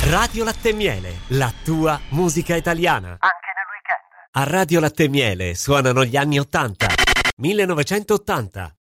Radio Latte e Miele, la tua musica italiana. Anche nel weekend. A Radio Latte e Miele suonano gli anni 80, 1980,